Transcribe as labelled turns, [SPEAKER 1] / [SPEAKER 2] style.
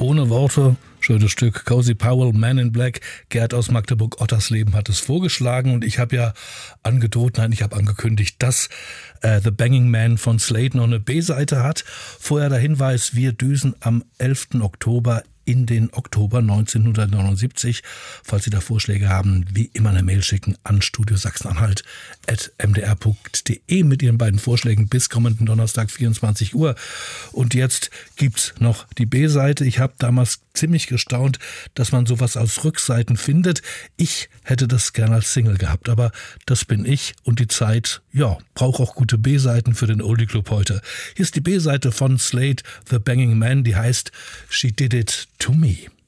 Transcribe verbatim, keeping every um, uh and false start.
[SPEAKER 1] Ohne Worte, schönes Stück. Cozy Powell, Man in Black. Gerd aus Magdeburg-Ottersleben hat es vorgeschlagen und ich habe ja angedroht, nein, ich habe angekündigt, dass äh, The Banging Man von Slade noch eine B-Seite hat. Vorher der Hinweis, wir düsen am elften Oktober in den Oktober neunzehnhundertneunundsiebzig. Falls Sie da Vorschläge haben, wie immer eine Mail schicken an studio sachsen-anhalt at m d r punkt d e mit Ihren beiden Vorschlägen bis kommenden Donnerstag vierundzwanzig Uhr. Und jetzt gibt's noch die B-Seite. Ich habe damals ziemlich gestaunt, dass man sowas aus Rückseiten findet. Ich hätte das gerne als Single gehabt, aber das bin ich und die Zeit, ja, braucht auch gute B-Seiten für den Oldie Club heute. Hier ist die B-Seite von Slade, The Banging Man, die heißt She Did It To Me.